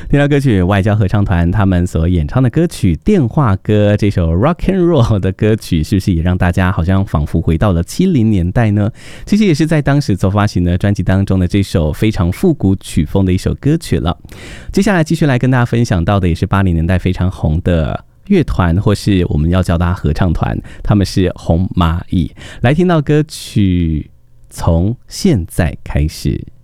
听到歌曲外交合唱团他们所演唱的歌曲《电话歌》，这首 Rock and Roll 的歌曲，是不是也让大家好像仿佛回到了70年代呢？其实也是在当时所发行的专辑当中的这首非常复古曲风的一首歌曲了。接下来继续来跟大家分享到的也是80年代非常红的乐团，或是我们要叫它合唱团，他们是红蚂蚁。来听到歌曲《从现在开始》。